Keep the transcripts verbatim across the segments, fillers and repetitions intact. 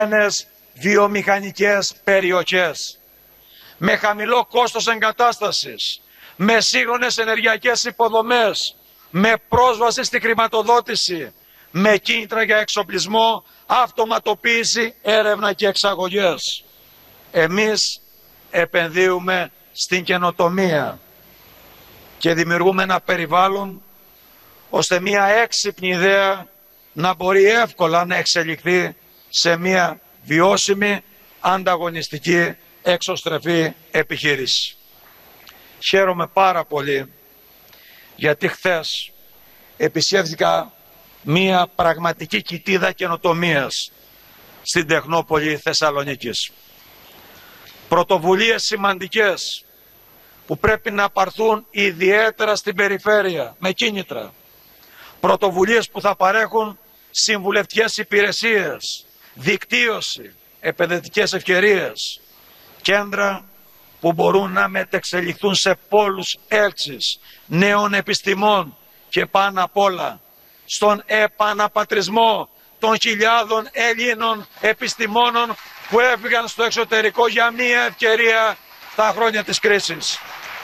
βιομηχανικές περιοχές, με χαμηλό κόστος εγκατάστασης, με σύγχρονες ενεργειακές υποδομές, με πρόσβαση στη χρηματοδότηση, με κίνητρα για εξοπλισμό, αυτοματοποίηση, έρευνα και εξαγωγές. Εμείς επενδύουμε στην καινοτομία και δημιουργούμε ένα περιβάλλον ώστε μια έξυπνη ιδέα να μπορεί εύκολα να εξελιχθεί σε μια βιώσιμη, ανταγωνιστική, εξωστρεφή επιχείρηση. Χαίρομαι πάρα πολύ γιατί χθες επισκέφθηκα μια πραγματική κοιτίδα καινοτομίας στην Τεχνόπολη Θεσσαλονίκης. Πρωτοβουλίες σημαντικές που πρέπει να πάρθουν ιδιαίτερα στην περιφέρεια με κίνητρα. Πρωτοβουλίες που θα παρέχουν συμβουλευτικές υπηρεσίες, δικτύωση, επενδυτικές ευκαιρίες, κέντρα που μπορούν να μετεξελιχθούν σε πόλους έλξης νέων επιστημών και πάνω απ' όλα στον επαναπατρισμό των χιλιάδων Ελλήνων επιστημόνων που έφυγαν στο εξωτερικό για μία ευκαιρία τα χρόνια της κρίσης.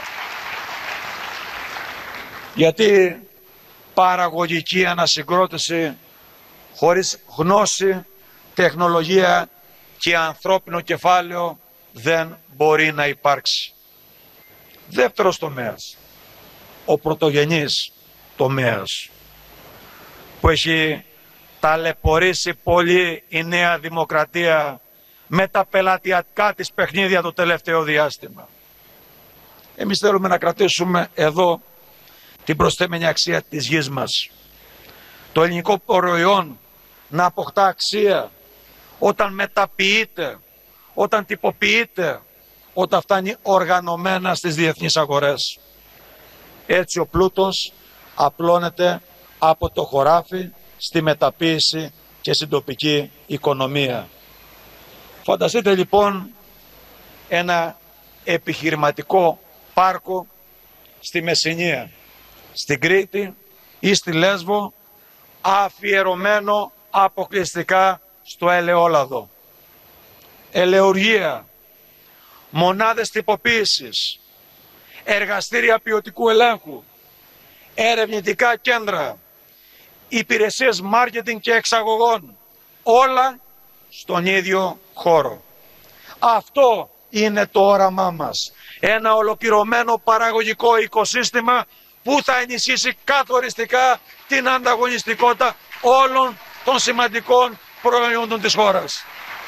Γιατί παραγωγική ανασυγκρότηση χωρίς γνώση, τεχνολογία και ανθρώπινο κεφάλαιο δεν μπορεί να υπάρξει. Δεύτερος τομέας, ο πρωτογενής τομέας, που έχει ταλαιπωρήσει πολύ η Νέα Δημοκρατία με τα πελατειακά της παιχνίδια το τελευταίο διάστημα. Εμείς θέλουμε να κρατήσουμε εδώ την προσθέμενη αξία της γης μας. Το ελληνικό προϊόν να αποκτά αξία όταν μεταποιείται, όταν τυποποιείται, όταν φτάνει οργανωμένα στις διεθνείς αγορές. Έτσι ο πλούτος απλώνεται από το χωράφι στη μεταποίηση και στην τοπική οικονομία. Φανταστείτε λοιπόν ένα επιχειρηματικό πάρκο στη Μεσσηνία, στην Κρήτη ή στη Λέσβο, αφιερωμένο αποκλειστικά στο ελαιόλαδο. Ελαιουργία, μονάδες τυποποίησης, εργαστήρια ποιοτικού ελέγχου, ερευνητικά κέντρα, υπηρεσίες μάρκετινγκ και εξαγωγών, όλα στον ίδιο χώρο. Αυτό είναι το όραμά μας. Ένα ολοκληρωμένο παραγωγικό οικοσύστημα που θα ενισχύσει καθοριστικά την ανταγωνιστικότητα όλων των σημαντικών προϊόντων της χώρας.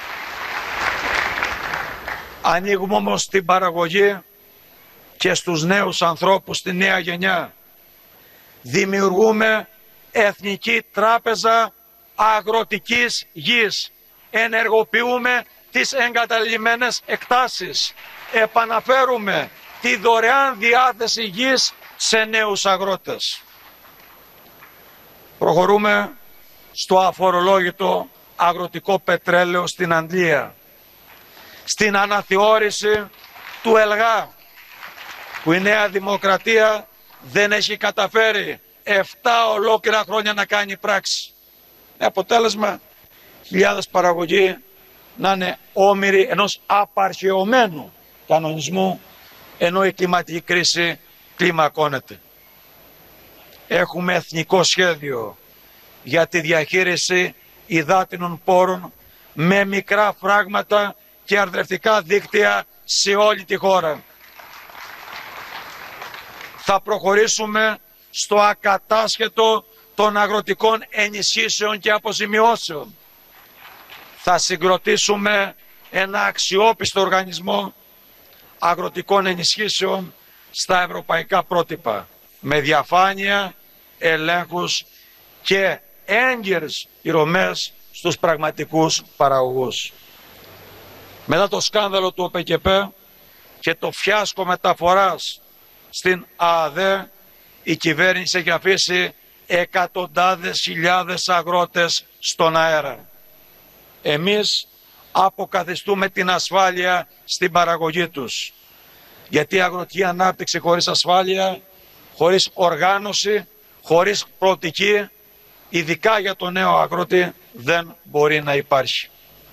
Ανοίγουμε όμως την παραγωγή και στους νέους ανθρώπους, στη νέα γενιά. Δημιουργούμε Εθνική Τράπεζα Αγροτικής Γης. Ενεργοποιούμε τις εγκαταλειμμένες εκτάσεις. Επαναφέρουμε τη δωρεάν διάθεση γης σε νέους αγρότες. Προχωρούμε στο αφορολόγητο αγροτικό πετρέλαιο στην Αντλία. Στην αναθεώρηση του ΕΛΓΑ, που η Νέα Δημοκρατία δεν έχει καταφέρει εφτά ολόκληρα χρόνια να κάνει πράξη. Με αποτέλεσμα χιλιάδες παραγωγοί να είναι όμοιροι ενός απαρχαιωμένου κανονισμού, ενώ η κλιματική κρίση κλιμακώνεται. Έχουμε εθνικό σχέδιο για τη διαχείριση υδάτινων πόρων με μικρά φράγματα και αρδρευτικά δίκτυα σε όλη τη χώρα. Θα προχωρήσουμε στο ακατάσχετο των αγροτικών ενισχύσεων και αποζημιώσεων. Θα συγκροτήσουμε ένα αξιόπιστο οργανισμό αγροτικών ενισχύσεων στα ευρωπαϊκά πρότυπα, με διαφάνεια, ελέγχους και έγκαιρες ηρωμές στους πραγματικούς παραγωγούς. Μετά το σκάνδαλο του ΟΠΕΚΕΠ και το φιάσκο μεταφοράς στην ΑΑΔΕ, η κυβέρνηση έχει αφήσει εκατοντάδες χιλιάδες αγρότες στον αέρα. Εμείς αποκαθιστούμε την ασφάλεια στην παραγωγή τους. Γιατί η αγροτική ανάπτυξη χωρίς ασφάλεια, χωρίς οργάνωση, χωρίς προοπτική, ειδικά για τον νέο αγρότη, δεν μπορεί να υπάρχει.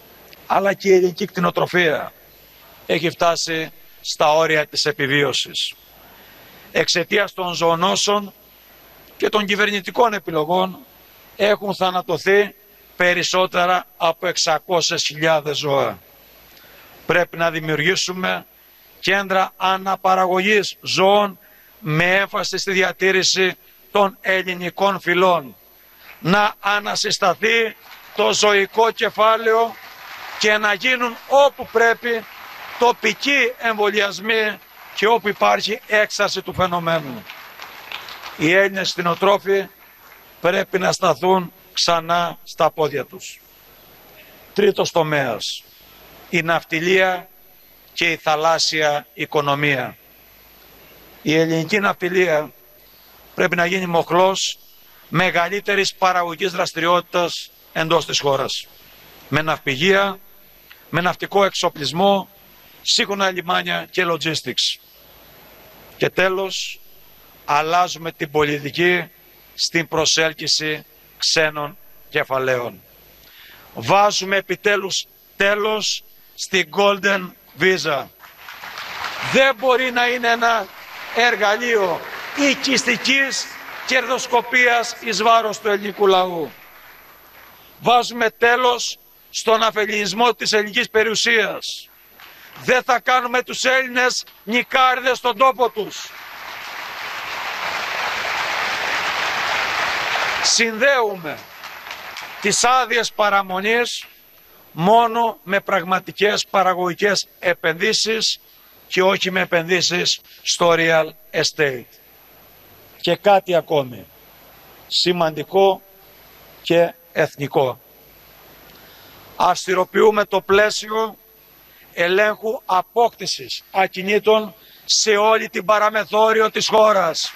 αλλά και η ελληνική κτηνοτροφία έχει φτάσει στα όρια της επιβίωσης. Εξαιτίας των ζωονόσων και των κυβερνητικών επιλογών έχουν θανατωθεί περισσότερα από εξακόσιες χιλιάδες ζώα. Πρέπει να δημιουργήσουμε κέντρα αναπαραγωγής ζώων με έμφαση στη διατήρηση των ελληνικών φυλών. Να ανασυσταθεί το ζωικό κεφάλαιο και να γίνουν όπου πρέπει τοπικοί εμβολιασμοί και όπου υπάρχει έξαρση του φαινομένου. Οι Έλληνες κτηνοτρόφοι πρέπει να σταθούν ξανά στα πόδια τους. Τρίτος τομέας, η ναυτιλία και η θαλάσσια οικονομία. Η ελληνική ναυτιλία πρέπει να γίνει μοχλός μεγαλύτερης παραγωγικής δραστηριότητας εντός της χώρας. Με ναυπηγεία, με ναυτικό εξοπλισμό, σύγχρονα λιμάνια και logistics. Και τέλος, αλλάζουμε την πολιτική στην προσέλκυση ξένων κεφαλαίων. Βάζουμε επιτέλους τέλος στην Golden Visa. Δεν μπορεί να είναι ένα εργαλείο οικιστικής κερδοσκοπίας εις βάρος του ελληνικού λαού. Βάζουμε τέλος στον αφελινισμό της ελληνικής περιουσίας. Δεν θα κάνουμε τους Έλληνες νικάριδες στον τόπο τους. Συνδέουμε τις άδειες παραμονής μόνο με πραγματικές παραγωγικές επενδύσεις και όχι με επενδύσεις στο real estate. Και κάτι ακόμη σημαντικό και εθνικό. Αυστηροποιούμε το πλαίσιο ελέγχου απόκτησης ακινήτων σε όλη την παραμεθόριο της χώρας.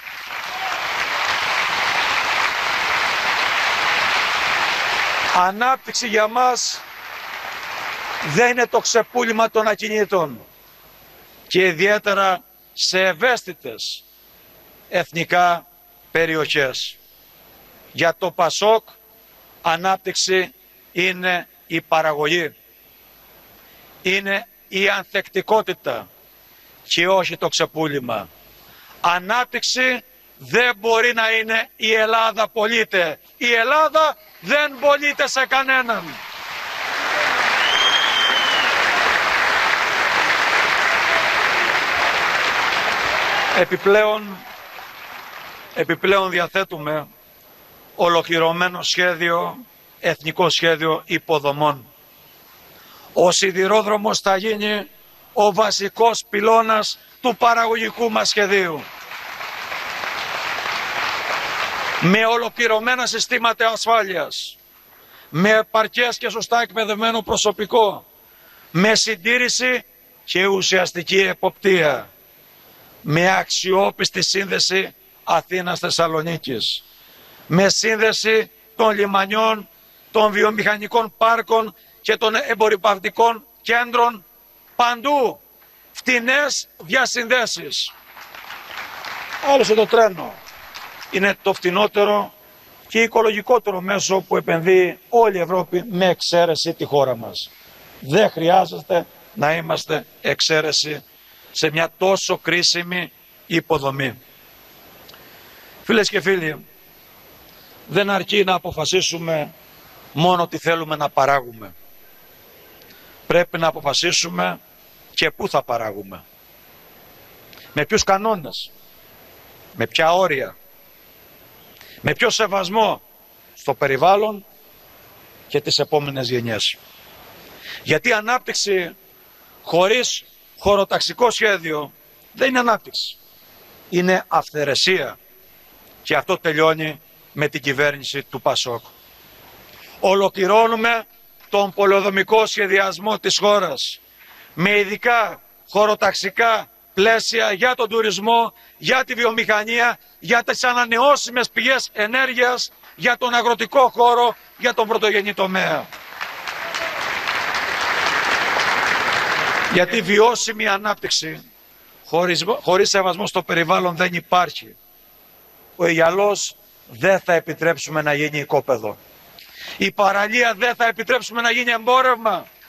Ανάπτυξη για μας δεν είναι το ξεπούλημα των ακινήτων και ιδιαίτερα σε ευαίσθητες εθνικά περιοχές. Για το ΠΑΣΟΚ ανάπτυξη είναι η παραγωγή, είναι η ανθεκτικότητα και όχι το ξεπούλημα. Ανάπτυξη δεν μπορεί να είναι η Ελλάδα πωλείται. Η Ελλάδα δεν πωλείται σε κανέναν. Επιπλέον, επιπλέον διαθέτουμε ολοκληρωμένο σχέδιο, εθνικό σχέδιο υποδομών. Ο σιδηρόδρομος θα γίνει ο βασικός πυλώνας του παραγωγικού μας σχεδίου. Με ολοκληρωμένα συστήματα ασφάλειας, με επαρκές και σωστά εκπαιδευμένο προσωπικό, με συντήρηση και ουσιαστική εποπτεία, με αξιόπιστη σύνδεση Αθήνας-Θεσσαλονίκης, με σύνδεση των λιμανιών, των βιομηχανικών πάρκων και των εμπορυπαυτικών κέντρων παντού. Φτηνές διασυνδέσεις. Άλλωστε το τρένο είναι το φτηνότερο και οικολογικότερο μέσο που επενδύει όλη η Ευρώπη με εξαίρεση τη χώρα μας. Δεν χρειάζεται να είμαστε εξαίρεση σε μια τόσο κρίσιμη υποδομή. Φίλες και φίλοι, δεν αρκεί να αποφασίσουμε μόνο τι θέλουμε να παράγουμε. Πρέπει να αποφασίσουμε και πού θα παράγουμε. Με ποιους κανόνες, με ποια όρια, με ποιο σεβασμό στο περιβάλλον και τις επόμενες γενιές. Γιατί ανάπτυξη χωρίς χωροταξικό σχέδιο δεν είναι ανάπτυξη. Είναι αυθαιρεσία. Και αυτό τελειώνει με την κυβέρνηση του ΠΑΣΟΚ. Ολοκληρώνουμε τον πολεοδομικό σχεδιασμό της χώρας με ειδικά χωροταξικά πλαίσια για τον τουρισμό, για τη βιομηχανία, για τις ανανεώσιμες πηγές ενέργειας, για τον αγροτικό χώρο, για τον πρωτογενή τομέα. Γιατί βιώσιμη ανάπτυξη χωρίς, χωρίς σεβασμό στο περιβάλλον δεν υπάρχει. Ο Αιγιαλός δεν θα επιτρέψουμε να γίνει οικόπεδο. Η παραλία δεν θα επιτρέψουμε να γίνει εμπόρευμα.